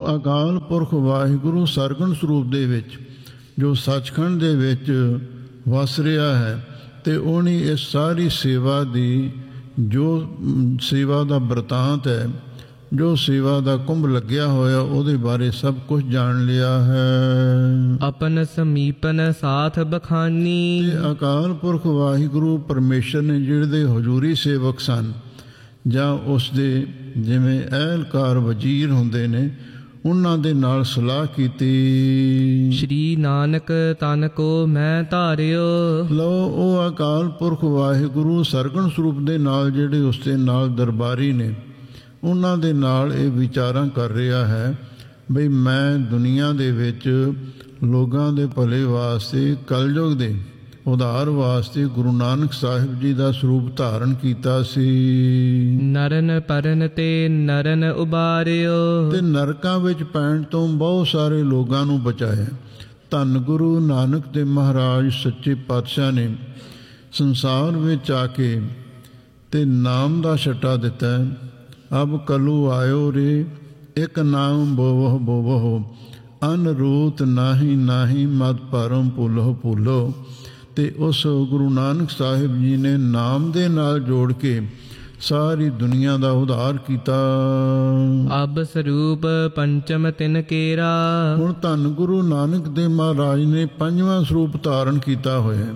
ਅਕਾਲ ਪੁਰਖ ਵਾਹਿਗੁਰੂ ਸਰਗੁਣ ਸਰੂਪ ਦੇ ਵਿੱਚ ਜੋ ਸੱਚਖੰਡ ਦੇ ਵਿੱਚ ਵਸ ਰਿਹਾ ਹੈ ਤੇ ਉਹਨੇ ਇਸ ਸਾਰੀ ਸੇਵਾ ਦੀ ਜੋ ਸੇਵਾ ਦਾ ਬਰਤਾਂਤ ਹੈ, ਜੋ ਸੇਵਾ ਦਾ ਕੁੰਭ ਲੱਗਿਆ ਹੋਇਆ, ਉਹਦੇ ਬਾਰੇ ਸਭ ਕੁਝ ਜਾਣ ਲਿਆ ਹੈ। ਆਪਨ ਸਮੀਪਨ ਸਾਥ ਬਖਾਨੀ। ਤੇ ਅਕਾਲ ਪੁਰਖ ਵਾਹਿਗੁਰੂ ਪਰਮੇਸ਼ਰ ਨੇ ਜਿਹੜੇ ਹਜ਼ੂਰੀ ਸੇਵਕ ਸਨ ਜਾਂ ਉਸ ਦੇ ਜਿਵੇਂ ਅਹਿਲਕਾਰ ਵਜ਼ੀਰ ਹੁੰਦੇ ਨੇ, ਉਹਨਾਂ ਦੇ ਨਾਲ ਸਲਾਹ ਕੀਤੀ। ਸ਼੍ਰੀ ਨਾਨਕ ਤਨ ਕੋ ਮੈਂ ਧਾਰਿਓ। ਲਓ, ਉਹ ਅਕਾਲ ਪੁਰਖ ਵਾਹਿਗੁਰੂ ਸਰਗੁਣ ਸਰੂਪ ਦੇ ਨਾਲ ਜਿਹੜੇ ਉਸ ਦੇ ਨਾਲ ਦਰਬਾਰੀ ਨੇ, ਉਹਨਾਂ ਦੇ ਨਾਲ ਇਹ ਵਿਚਾਰਾਂ ਕਰ ਰਿਹਾ ਹੈ ਬਈ ਮੈਂ ਦੁਨੀਆ ਦੇ ਵਿੱਚ ਲੋਕਾਂ ਦੇ ਭਲੇ ਵਾਸਤੇ, ਕਲਯੁਗ ਦੇ ਉਧਾਰ ਵਾਸਤੇ ਗੁਰੂ ਨਾਨਕ ਸਾਹਿਬ ਜੀ ਦਾ ਸਰੂਪ ਧਾਰਨ ਕੀਤਾ ਸੀ। ਨਰਨ ਪਰਨ ਤੇ ਨਰਨ ਉਬਾਰਿਓ। ਤੇ ਨਰਕਾਂ ਵਿੱਚ ਪੈਣ ਤੋਂ ਬਹੁਤ ਸਾਰੇ ਲੋਕਾਂ ਨੂੰ ਬਚਾਇਆ। ਧੰਨ ਗੁਰੂ ਨਾਨਕ ਦੇਵ ਮਹਾਰਾਜ ਸੱਚੇ ਪਾਤਸ਼ਾਹ ਨੇ ਸੰਸਾਰ ਵਿੱਚ ਆ ਕੇ ਤੇ ਨਾਮ ਦਾ ਛੱਟਾ ਦਿੱਤਾ। ਅਬ ਕਲੂ ਆਇਓ ਰੇ ਇੱਕ ਨਾਮ ਬੋਵਹ ਬੋਵਹੁ, ਅਨਰੂਤ ਨਾਹੀ ਨਾਹੀ ਮਦ ਪਰਮ ਭੁੱਲਹੁ ਭੁੱਲੋ। ਤੇ ਉਸ ਗੁਰੂ ਨਾਨਕ ਸਾਹਿਬ ਜੀ ਨੇ ਨਾਮ ਦੇ ਨਾਲ ਜੋੜ ਕੇ ਸਾਰੀ ਦੁਨੀਆ ਦਾ ਉਧਾਰ ਕੀਤਾ। ਅਬ ਸਰੂਪ ਪੰਚਮ ਤਿਨ ਕੇਰਾ। ਹੁਣ ਧੰਨ ਗੁਰੂ ਨਾਨਕ ਦੇਵ ਮਹਾਰਾਜ ਨੇ ਪੰਜਵਾਂ ਸਰੂਪ ਧਾਰਨ ਕੀਤਾ ਹੋਇਆ।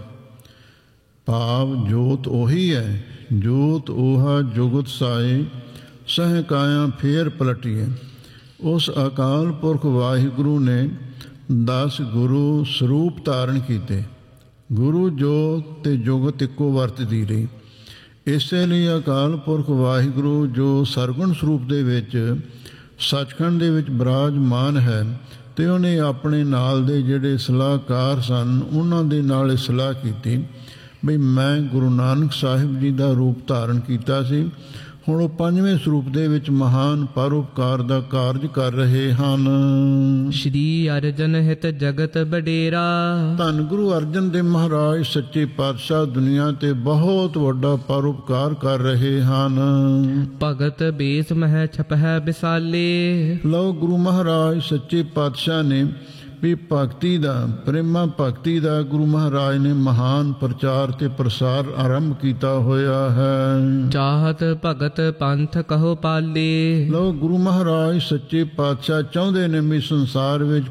ਭਾਵ ਜੋਤ ਉਹੀ ਹੈ, ਜੋਤ ਓਹਾ ਜੁਗਤ ਸਾਏ, ਸਹਿ ਕਾਇਆ ਫੇਰ ਪਲਟੀਏ। ਉਸ ਅਕਾਲ ਪੁਰਖ ਵਾਹਿਗੁਰੂ ਨੇ 10 ਗੁਰੂ ਸਰੂਪ ਧਾਰਨ ਕੀਤੇ। ਗੁਰੂ ਜੋਤ ਤੇ ਜੁਗਤ ਇੱਕੋ ਵਰਤਦੀ ਰਹੀ। ਇਸੇ ਲਈ ਅਕਾਲ ਪੁਰਖ ਵਾਹਿਗੁਰੂ ਜੋ ਸਰਗੁਣ ਸਰੂਪ ਦੇ ਵਿੱਚ ਸੱਚਖੰਡ ਦੇ ਵਿੱਚ ਬਿਰਾਜਮਾਨ ਹੈ, ਤੇ ਉਹਨੇ ਆਪਣੇ ਨਾਲ ਦੇ ਜਿਹੜੇ ਸਲਾਹਕਾਰ ਸਨ ਉਹਨਾਂ ਦੇ ਨਾਲ ਇਹ ਸਲਾਹ ਕੀਤੀ ਬਈ ਮੈਂ ਗੁਰੂ ਨਾਨਕ ਸਾਹਿਬ ਜੀ ਦਾ ਰੂਪ ਧਾਰਨ ਕੀਤਾ ਸੀ। ਹੁਣ ਉਹ ਪੰਜਵੇਂ ਸਰੂਪ ਦੇ ਵਿੱਚ ਮਹਾਨ ਪਰਉਪਕਾਰ ਦਾ ਕਾਰਜ ਕਰ ਰਹੇ ਹਨ। ਸ਼੍ਰੀ ਅਰਜਨ ਹਿਤ ਜਗਤ ਬਡੇਰਾ। ਧੰਨ ਗੁਰੂ ਅਰਜਨ ਦੇਵ ਮਹਾਰਾਜ ਸੱਚੇ ਪਾਤਸ਼ਾਹ ਦੁਨੀਆ ਤੇ ਬਹੁਤ ਵੱਡਾ ਪਰਉਪਕਾਰ ਕਰ ਰਹੇ ਹਨ। ਭਗਤ ਬੇਸ ਮਹਿ ਛਪਹਿ ਬਿਸਾਲੇ। ਲਓ, ਗੁਰੂ ਮਹਾਰਾਜ ਸੱਚੇ ਪਾਤਸ਼ਾਹ ਨੇ ਵੀ ਭਗਤੀ ਦਾ, ਪ੍ਰੇਮਾ ਭਗਤੀ ਦਾ ਗੁਰੂ ਮਹਾਰਾਜ ਨੇ ਮਹਾਨ ਪ੍ਰਚਾਰ ਤੇ ਪ੍ਰਸਾਰ ਆਰੰਭ ਕੀਤਾ ਹੋਇਆ ਹੈ। ਚਾਹਤ ਭਗਤ ਪੰਥ ਕਹੋ ਪਾਲੇ। ਲਓ, ਗੁਰੂ ਮਹਾਰਾਜ ਸੱਚੇ ਪਾਤਸ਼ਾਹ ਚਾਹੁੰਦੇ ਨੇ ਵੀ ਸੰਸਾਰ ਵਿੱਚ